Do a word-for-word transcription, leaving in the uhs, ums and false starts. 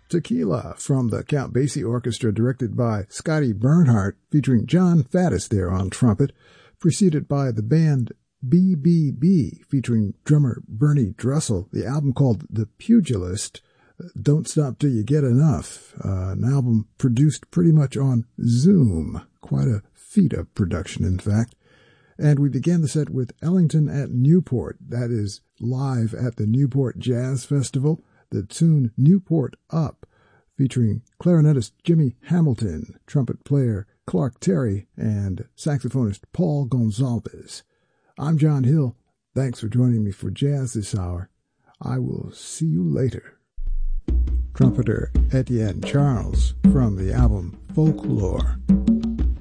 Tequila from the Count Basie Orchestra, directed by Scotty Bernhardt, featuring John Faddis there on trumpet, preceded by the band B B B, featuring drummer Bernie Drussel, the album called The Pugilist, Don't Stop Till You Get Enough, uh, an album produced pretty much on Zoom, quite a feat of production, in fact. And we began the set with Ellington at Newport, that is live at the Newport Jazz Festival, the tune Newport Up, featuring clarinetist Jimmy Hamilton, trumpet player Clark Terry, and saxophonist Paul Gonzalez. I'm John Hill. Thanks for joining me for Jazz this hour. I will see you later. Trumpeter Etienne Charles from the album Folklore.